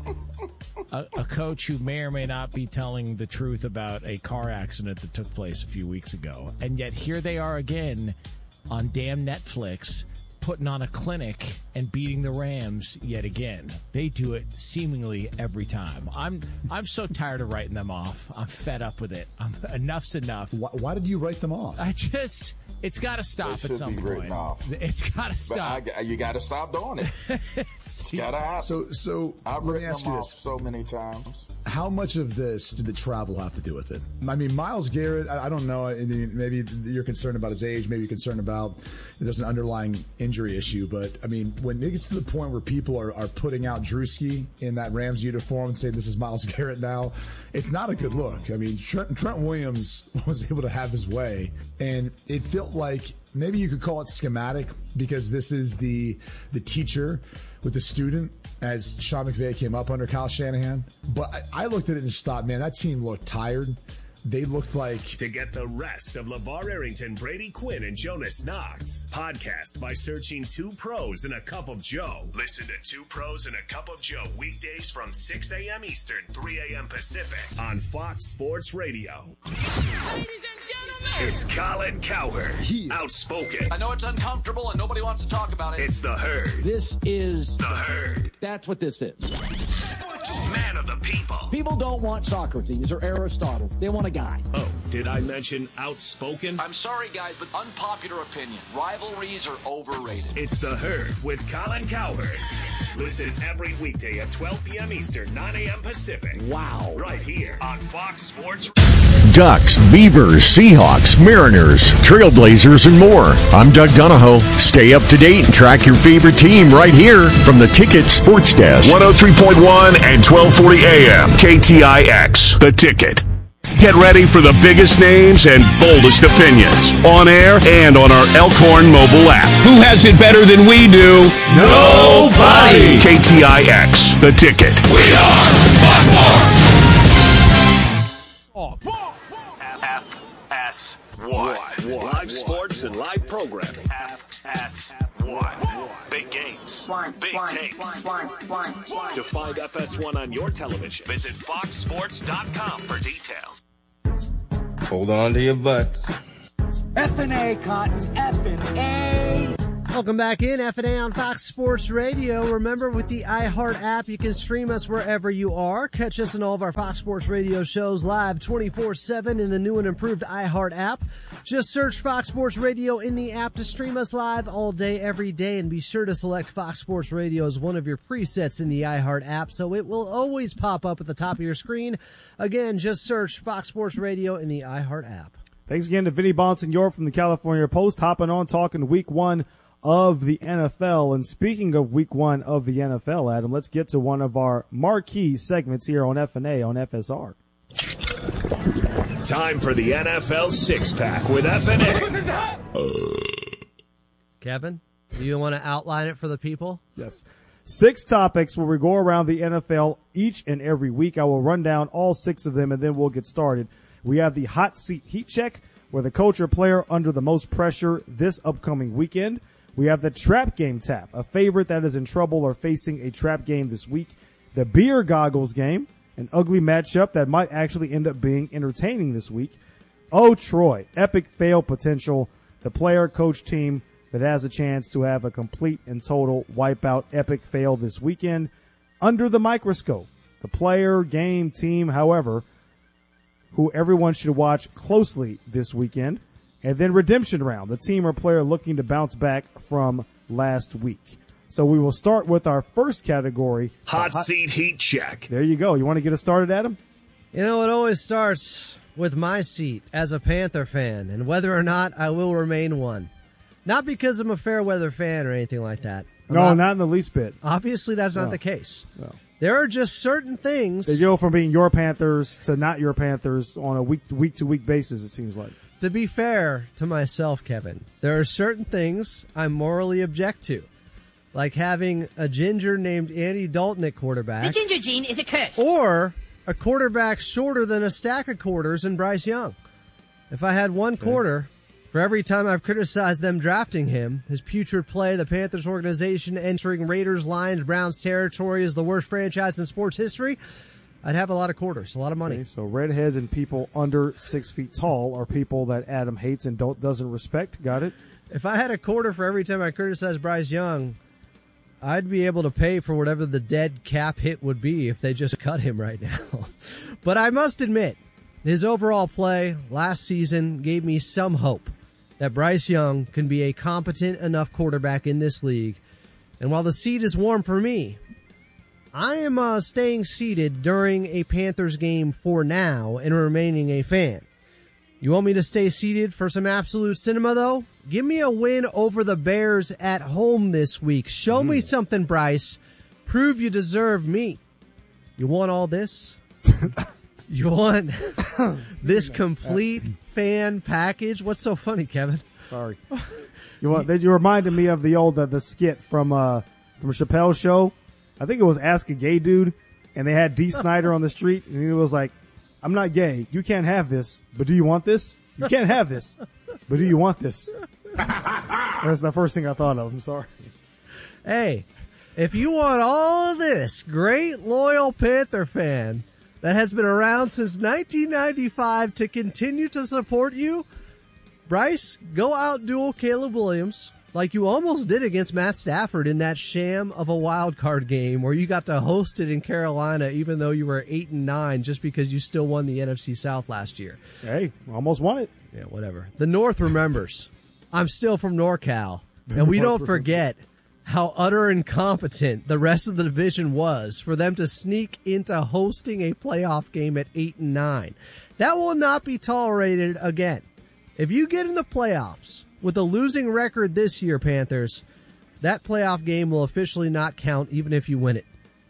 a, a coach who may or may not be telling the truth about a car accident that took place a few weeks ago. And yet here they are again on damn Netflix, putting on a clinic and beating the Rams yet again. They do it seemingly every time. I'm I'm so tired of writing them off. I'm fed up with it. I'm, enough's enough. Why, why did you write them off? I just, it's got to stop They at some be point. written off. It's got to stop. But I, you got to stop doing it. It's got to happen. So, so I've let me written ask them you off this. so many times. How much of this did the travel have to do with it? I mean, Myles Garrett, I, I don't know. I mean, maybe you're concerned about his age. Maybe you're concerned about there's an underlying injury issue. But, I mean, when it gets to the point where people are, are putting out Drewski in that Rams uniform and saying this is Myles Garrett now, it's not a good look. I mean, Trent, Trent Williams was able to have his way. And it felt like maybe you could call it schematic because this is the the teacher with the student as Sean McVay came up under Kyle Shanahan. But I, I looked at it and just thought, man, that team looked tired. They looked like... To get the rest of LeVar Arrington, Brady Quinn, and Jonas Knox, podcast by searching Two Pros and a Cup of Joe. Listen to Two Pros and a Cup of Joe weekdays from six a.m. Eastern, three a.m. Pacific on Fox Sports Radio. Ladies and gentlemen, It's Colin Cowherd, outspoken. I know it's uncomfortable and nobody wants to talk about it. It's the Herd. This is The Herd. That's what this is. Man of the people. People don't want Socrates or Aristotle. They want a guy. Oh, did I mention outspoken? I'm sorry, guys, but unpopular opinion. Rivalries are overrated. It's The Herd with Colin Cowherd. Listen every weekday at twelve p.m. Eastern, nine a.m. Pacific. Wow. Right here on Fox Sports. Ducks, Beavers, Seahawks, Mariners, Trailblazers, and more. I'm Doug Donahoe. Stay up to date and track your favorite team right here from the Ticket Sports Desk. one oh three point one and twelve forty A M. K T I X, The Ticket. Get ready for the biggest names and boldest opinions on air and on our Elkhorn mobile app. Who has it better than we do? Nobody! K T I X, The Ticket. We are S one. Live sports and live programming. F S one. Big games. Big takes. To find F S one on your television, visit fox sports dot com for details. Hold on to your butts. F and A, Cotton. F and A. Welcome back in, F and A on Fox Sports Radio. Remember, with the iHeart app, you can stream us wherever you are. Catch us in all of our Fox Sports Radio shows live twenty-four seven in the new and improved iHeart app. Just search Fox Sports Radio in the app to stream us live all day, every day, and be sure to select Fox Sports Radio as one of your presets in the iHeart app, so it will always pop up at the top of your screen. Again, just search Fox Sports Radio in the iHeart app. Thanks again to Vinny Bonsignor from the California Post, hopping on, talking week one of the N F L. And speaking of week one of the N F L, Adam, let's get to one of our marquee segments here on F and A on F S R. Time for the N F L six-pack with F and A. Kevin, do you want to outline it for the people? Yes. Six topics where we go around the N F L each and every week. I will run down all six of them, and then we'll get started. We have the hot seat heat check, where the coach or player under the most pressure this upcoming weekend. We have the trap game tap, a favorite that is in trouble or facing a trap game this week. The beer goggles game, an ugly matchup that might actually end up being entertaining this week. Oh, Troy, epic fail potential, the player coach team that has a chance to have a complete and total wipeout epic fail this weekend. Under the microscope, the player, game, team, however, who everyone should watch closely this weekend. And then redemption round, the team or player looking to bounce back from last week. So we will start with our first category. Hot, hot seat heat check. There you go. You want to get us started, Adam? You know, it always starts with my seat as a Panther fan and whether or not I will remain one. Not because I'm a fair weather fan or anything like that. I'm no, not, not in the least bit. Obviously, that's not no. the case. No. There are just certain things. They go from being your Panthers to not your Panthers on a week to week to week basis, it seems like. To be fair to myself, Kevin, there are certain things I morally object to, like having a ginger named Andy Dalton at quarterback. The ginger gene is a curse. Or a quarterback shorter than a stack of quarters in Bryce Young. If I had one okay. quarter, for every time I've criticized them drafting him, his putrid play, the Panthers organization entering Raiders, Lions, Browns territory is the worst franchise in sports history, I'd have a lot of quarters, a lot of money. Okay, so redheads and people under six feet tall are people that Adam hates and don't doesn't respect. Got it? If I had a quarter for every time I criticized Bryce Young, I'd be able to pay for whatever the dead cap hit would be if they just cut him right now. But I must admit, his overall play last season gave me some hope that Bryce Young can be a competent enough quarterback in this league. And while the seat is warm for me, I am uh, staying seated during a Panthers game for now and remaining a fan. You want me to stay seated for some absolute cinema, though? Give me a win over the Bears at home this week. Show mm. me something, Bryce. Prove you deserve me. You want all this? You want this complete fan package? What's so funny, Kevin? Sorry. You want? You reminded me of the old uh, the skit from uh, from Chappelle's show. I think it was Ask a Gay Dude, and they had Dee Snider on the street, and he was like, I'm not gay. You can't have this, but do you want this? You can't have this, but do you want this? That's the first thing I thought of. I'm sorry. Hey, if you want all of this, great loyal Panther fan that has been around since nineteen ninety-five to continue to support you, Bryce, go outduel Caleb Williams. Like you almost did against Matt Stafford in that sham of a wild card game where you got to host it in Carolina even though you were eight and nine just because you still won the N F C South last year. Hey, almost won it. Yeah, whatever. The North remembers. I'm still from NorCal, and we don't forget how utter incompetent the rest of the division was for them to sneak into hosting a playoff game at eight and nine. That will not be tolerated again. If you get in the playoffs with a losing record this year, Panthers, that playoff game will officially not count even if you win it.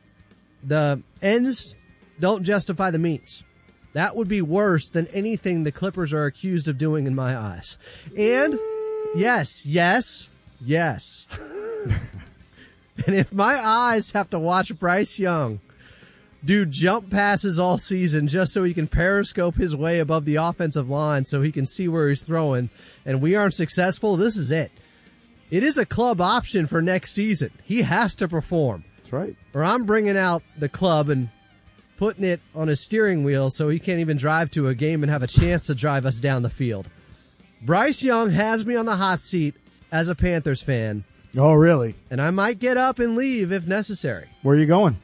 The ends don't justify the means. That would be worse than anything the Clippers are accused of doing in my eyes. And yes, yes, yes. And if my eyes have to watch Bryce Young do jump passes all season just so he can periscope his way above the offensive line so he can see where he's throwing, and we aren't successful, this is it. It is a club option for next season. He has to perform. That's right. Or I'm bringing out the club and putting it on his steering wheel so he can't even drive to a game and have a chance to drive us down the field. Bryce Young has me on the hot seat as a Panthers fan. Oh, really? And I might get up and leave if necessary. Where are you going?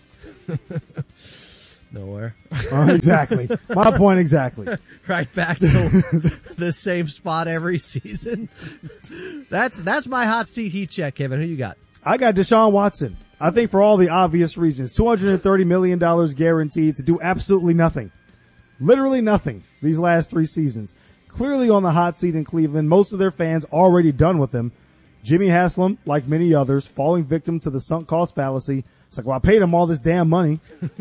Nowhere. Oh, exactly. My point exactly. Right back to the same spot every season. That's that's my hot seat heat check, Kevin. Who you got? I got Deshaun Watson. I think for all the obvious reasons. two hundred thirty million dollars guaranteed to do absolutely nothing. Literally nothing these last three seasons. Clearly on the hot seat in Cleveland. Most of their fans already done with him. Jimmy Haslam, like many others, falling victim to the sunk cost fallacy. It's like, well, I paid him all this damn money.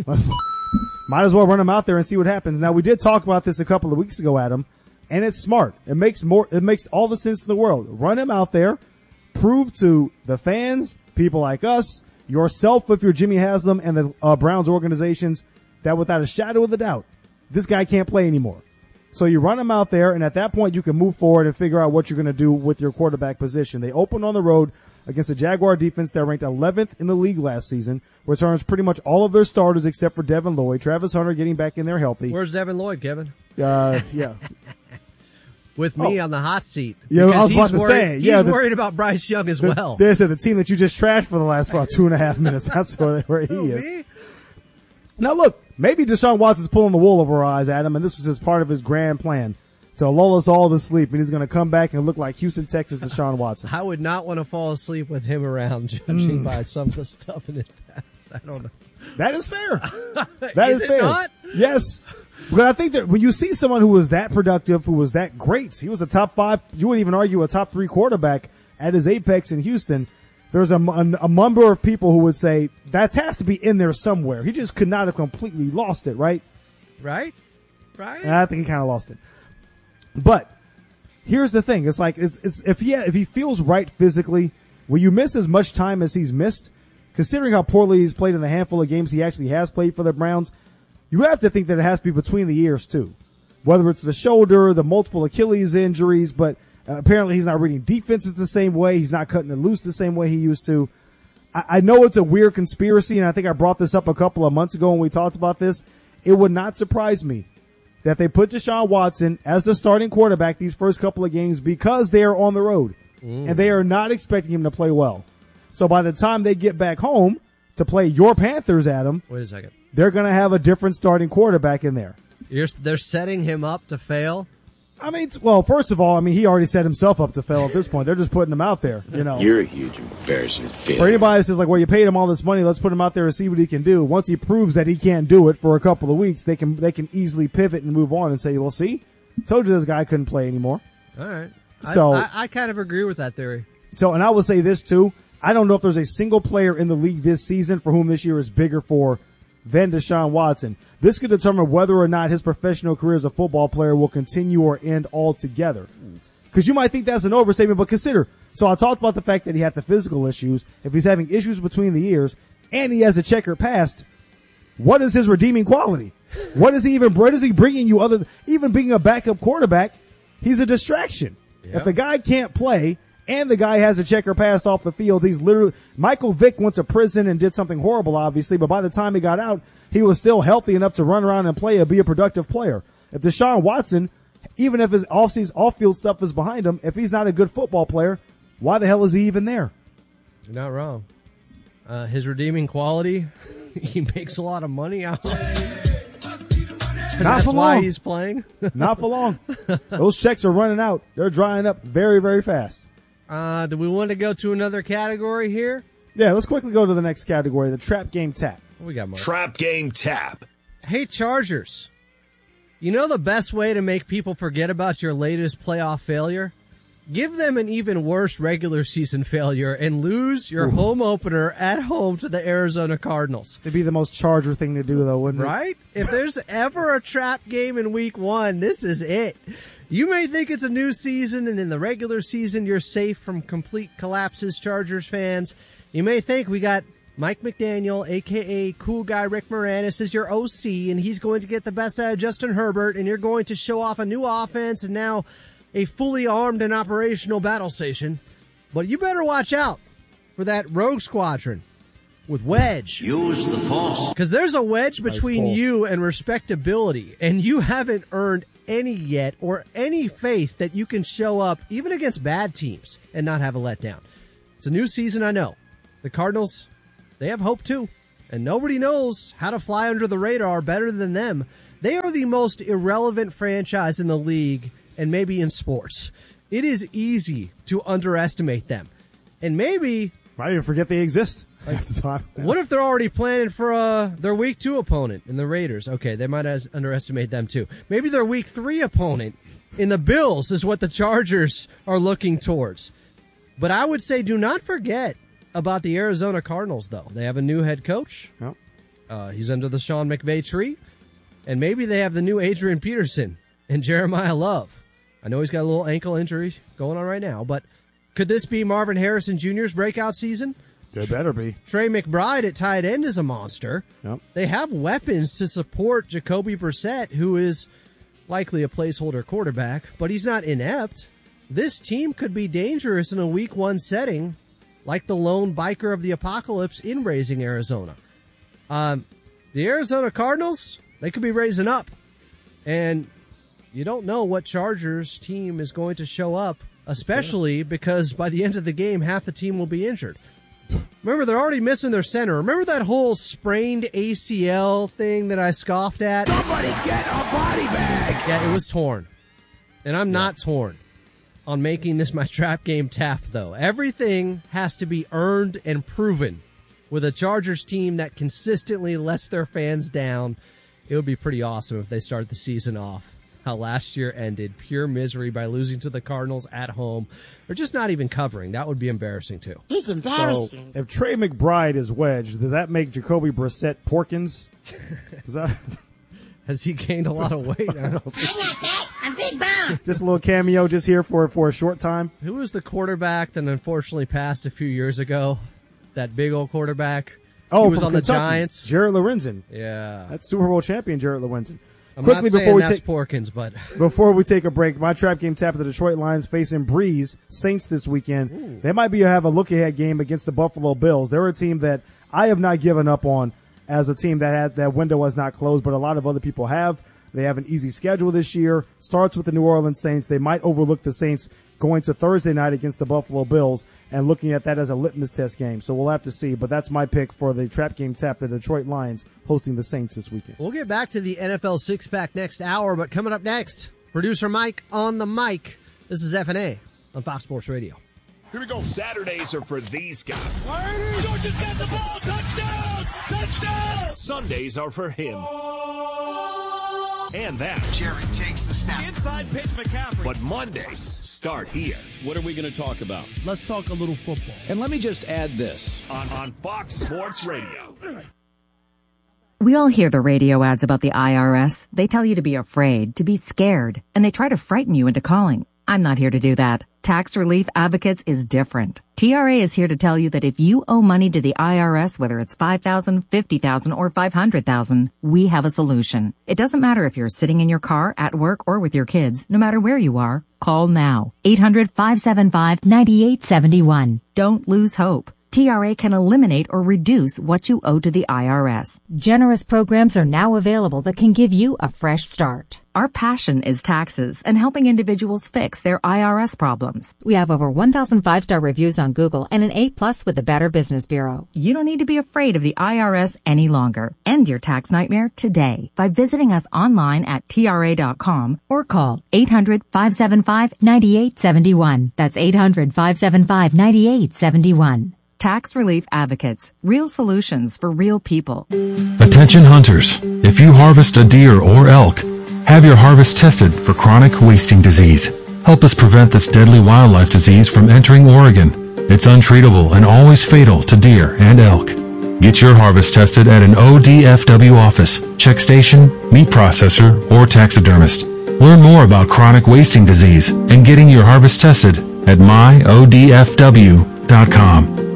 Might as well run him out there and see what happens. Now, we did talk about this a couple of weeks ago, Adam, and it's smart. It makes more, it makes all the sense in the world. Run him out there, prove to the fans, people like us, yourself if you're Jimmy Haslam and the uh, Browns organizations, that without a shadow of a doubt, this guy can't play anymore. So you run him out there, and at that point you can move forward and figure out what you're going to do with your quarterback position. They opened on the road against a Jaguar defense that ranked eleventh in the league last season, returns pretty much all of their starters except for Devin Lloyd. Travis Hunter getting back in there healthy. Where's Devin Lloyd, Kevin? Uh, yeah. With me oh. on the hot seat. Yeah, I was about to worried, say. Yeah, he's the, worried about Bryce Young as the, well. There's the team that you just trashed for the last about two and a half minutes. That's where, where he Who, is. Me? Now, look, maybe Deshaun Watson's pulling the wool over our eyes, Adam, and this was just part of his grand plan to lull us all to sleep, and he's going to come back and look like Houston, Texas Deshaun Watson. I would not want to fall asleep with him around, judging mm. by some of the stuff in his past. I don't know. That is fair. That is, is fair. Not? Yes. But I think that when you see someone who was that productive, who was that great, he was a top five, you wouldn't even argue a top three quarterback at his apex in Houston. There's a, a, a number of people who would say that has to be in there somewhere. He just could not have completely lost it, right? Right? Right? And I think he kind of lost it. But here's the thing. It's like, it's, it's, if he, if he feels right physically, will you miss as much time as he's missed? Considering how poorly he's played in the handful of games he actually has played for the Browns, you have to think that it has to be between the ears too. Whether it's the shoulder, the multiple Achilles injuries, but uh, apparently he's not reading defenses the same way. He's not cutting it loose the same way he used to. I, I know it's a weird conspiracy, and I think I brought this up a couple of months ago when we talked about this. It would not surprise me that they put Deshaun Watson as the starting quarterback these first couple of games because they are on the road, mm. and they are not expecting him to play well. So by the time they get back home to play your Panthers, Adam, wait a second, they're going to have a different starting quarterback in there. You're, they're setting him up to fail? I mean, well, first of all, I mean, he already set himself up to fail at this point. They're just putting him out there, you know. You're a huge embarrassing failure. For anybody that says, like, well, you paid him all this money, let's put him out there and see what he can do. Once he proves that he can't do it for a couple of weeks, they can they can easily pivot and move on and say, well, see, told you this guy couldn't play anymore. All right. So, I, I, I kind of agree with that theory. So, and I will say this, too. I don't know if there's a single player in the league this season for whom this year is bigger for than Deshaun Watson. This could determine whether or not his professional career as a football player will continue or end altogether. Because you might think that's an overstatement, but consider. So I talked about the fact that he had the physical issues. If he's having issues between the ears and he has a checkered past, what is his redeeming quality? What is he even, what is he bringing you other than, even being a backup quarterback, he's a distraction. Yeah. If the guy can't play, and the guy has a checker pass off the field. He's literally, Michael Vick went to prison and did something horrible, obviously, but by the time he got out, he was still healthy enough to run around and play and be a productive player. If Deshaun Watson, even if his off-season, off-field stuff is behind him, if he's not a good football player, why the hell is he even there? You're not wrong. Uh, his redeeming quality, he makes a lot of money out of it. Not that's for why long. he's playing. Not for long. Those checks are running out. They're drying up very, very fast. Uh, do we want to go to another category here? Yeah, let's quickly go to the next category, the trap game tap. What we got, Mark? Trap game tap. Hey, Chargers. You know the best way to make people forget about your latest playoff failure? Give them an even worse regular season failure and lose your Ooh. home opener at home to the Arizona Cardinals. It'd be the most Charger thing to do, though, wouldn't it? Right? If there's ever a trap game in week one, this is it. You may think it's a new season, and in the regular season, you're safe from complete collapses, Chargers fans. You may think we got Mike McDaniel, a k a. Cool Guy Rick Moranis, is your O C, and he's going to get the best out of Justin Herbert, and you're going to show off a new offense and now a fully armed and operational battle station. But you better watch out for that rogue squadron with Wedge. Use the Force. Because there's a wedge between Nice you and respectability, and you haven't earned any yet or any faith that you can show up even against bad teams and not have a letdown. It's a new season, I know. The Cardinals, they have hope too, and nobody knows how to fly under the radar better than them. They are the most irrelevant franchise in the league and maybe in sports. It is easy to underestimate them. And maybe... I even forget they exist. Like, what if they're already planning for uh, their week two opponent in the Raiders? Okay, they might as- underestimate them too. Maybe their week three opponent in the Bills is what the Chargers are looking towards. But I would say do not forget about the Arizona Cardinals, though. They have a new head coach. Yep. Uh, he's under the Sean McVay tree. And maybe they have the new Adrian Peterson and Jeremiah Love. I know he's got a little ankle injury going on right now, but could this be Marvin Harrison Junior's breakout season? They better be. Trey McBride at tight end is a monster. Yep. They have weapons to support Jacoby Brissett, who is likely a placeholder quarterback, but he's not inept. This team could be dangerous in a week one setting, like the lone biker of the apocalypse in raising Arizona. Um, the Arizona Cardinals, they could be raising up. And you don't know what Chargers team is going to show up, especially because by the end of the game, half the team will be injured. Remember, they're already missing their center. Remember that whole sprained A C L thing that I scoffed at? Somebody get a body bag. Yeah, it was torn. And I'm not torn on making this my trap game tap, though. Everything has to be earned and proven. With a Chargers team that consistently lets their fans down, it would be pretty awesome if they start the season off how last year ended, pure misery by losing to the Cardinals at home, or just not even covering. That would be embarrassing, too. It's embarrassing. So, if Trey McBride is wedged, does that make Jacoby Brissett Porkins? Is that... Has he gained a lot of weight? I don't think I'm not that. I'm big bone. Just a little cameo just here for, for a short time. Who was the quarterback that unfortunately passed a few years ago? That big old quarterback? Oh, he was from on Kentucky. the Giants. Jared Lorenzen. Yeah. That's Super Bowl champion Jared Lorenzen. I'm Quickly not saying before we that's take Porkins, but before we take a break, my trap game tap of the Detroit Lions facing Breeze Saints this weekend. Ooh. They might be have a look ahead game against the Buffalo Bills. They're a team that I have not given up on as a team that had that window has not closed, but a lot of other people have. They have an easy schedule this year. Starts with the New Orleans Saints. They might overlook the Saints going to Thursday night against the Buffalo Bills and looking at that as a litmus test game. So we'll have to see. But that's my pick for the trap game tap, the Detroit Lions hosting the Saints this weekend. We'll get back to the N F L six-pack next hour, but coming up next, producer Mike on the mic. This is F and A on Fox Sports Radio. Here we go. Saturdays are for these guys. Georgia's got the ball. Touchdown! Touchdown! Sundays are for him. And that. Jerry takes the snap. Inside pitch McCaffrey. But Mondays start here. What are we going to talk about? Let's talk a little football. And let me just add this. On, on Fox Sports Radio. We all hear the radio ads about the I R S. They tell you to be afraid, to be scared, and they try to frighten you into calling. I'm not here to do that. Tax Relief Advocates is different. T R A is here to tell you that if you owe money to the I R S, whether it's five thousand dollars, fifty thousand dollars, or five hundred thousand dollars, we have a solution. It doesn't matter if you're sitting in your car, at work, or with your kids. No matter where you are, call now. eight hundred, five seven five, nine eight seven one. Don't lose hope. T R A can eliminate or reduce what you owe to the I R S. Generous programs are now available that can give you a fresh start. Our passion is taxes and helping individuals fix their I R S problems. We have over one thousand five-star reviews on Google and an A plus with the Better Business Bureau. You don't need to be afraid of the I R S any longer. End your tax nightmare today by visiting us online at T R A dot com or call eight hundred, five seven five, nine eight seven one. That's eight hundred, five seven five, nine eight seven one. Tax Relief Advocates. Real solutions for real people. Attention hunters. If you harvest a deer or elk, have your harvest tested for chronic wasting disease. Help us prevent this deadly wildlife disease from entering Oregon. It's untreatable and always fatal to deer and elk. Get your harvest tested at an O D F W office, check station, meat processor, or taxidermist. Learn more about chronic wasting disease and getting your harvest tested at my O D F W dot com.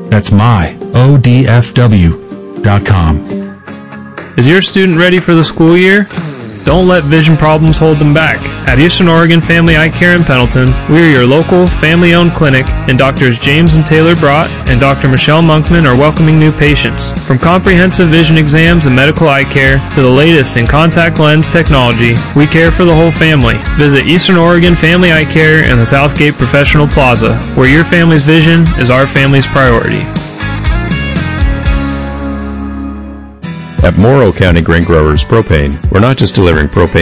That's my O D F W dot com. Is your student ready for the school year? Don't let vision problems hold them back. At Eastern Oregon Family Eye Care in Pendleton, we are your local family-owned clinic, and Doctors James and Taylor Brott and Doctor Michelle Monkman are welcoming new patients. From comprehensive vision exams and medical eye care to the latest in contact lens technology, we care for the whole family. Visit Eastern Oregon Family Eye Care in the Southgate Professional Plaza, where your family's vision is our family's priority. At Morrow County Grain Growers Propane, we're not just delivering propane